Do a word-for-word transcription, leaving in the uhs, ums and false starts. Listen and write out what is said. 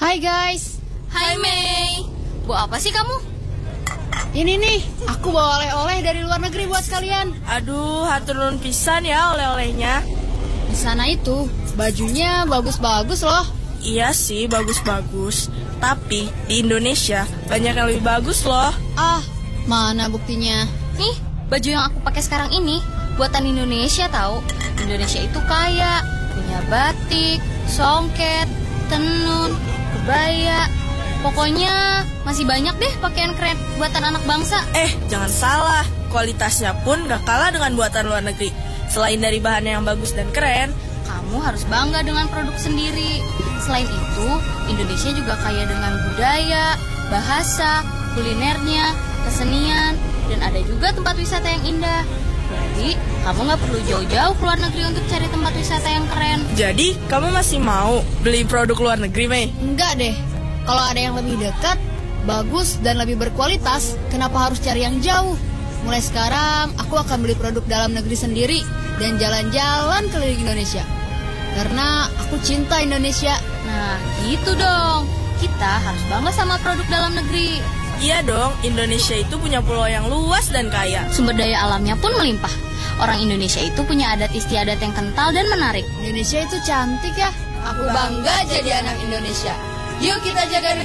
Hai guys. Hai Mei. Bawa apa sih kamu? Ini nih, aku bawa oleh-oleh dari luar negeri buat kalian. Aduh, hatur nuhun pisan ya oleh-olehnya. Di sana itu bajunya bagus-bagus loh. Iya sih, bagus-bagus. Tapi di Indonesia banyak yang lebih bagus loh. Ah, mana buktinya? Nih, baju yang aku pakai sekarang ini buatan Indonesia tahu. Indonesia itu kaya, punya batik, songket, tenun, kebaya. Pokoknya masih banyak deh pakaian keren buatan anak bangsa. Eh, jangan salah. Kualitasnya pun gak kalah dengan buatan luar negeri. Selain dari bahannya yang bagus dan keren, kamu harus bangga dengan produk sendiri. Selain itu, Indonesia juga kaya dengan budaya, bahasa, kulinernya, kesenian, dan ada juga tempat wisata yang indah. Jadi, kamu gak perlu jauh-jauh ke luar negeri untuk cari tempat wisata yang keren. Jadi, kamu masih mau beli produk luar negeri, Mei? Enggak deh. Kalau ada yang lebih dekat, bagus, dan lebih berkualitas, kenapa harus cari yang jauh? Mulai sekarang, aku akan beli produk dalam negeri sendiri dan jalan-jalan keliling Indonesia. Karena aku cinta Indonesia. Nah, gitu dong. Kita harus bangga sama produk dalam negeri. Iya dong, Indonesia itu punya pulau yang luas dan kaya. Sumber daya alamnya pun melimpah. Orang Indonesia itu punya adat istiadat yang kental dan menarik. Indonesia itu cantik ya. Aku bangga jadi anak Indonesia. Yuk kita jaga negeri.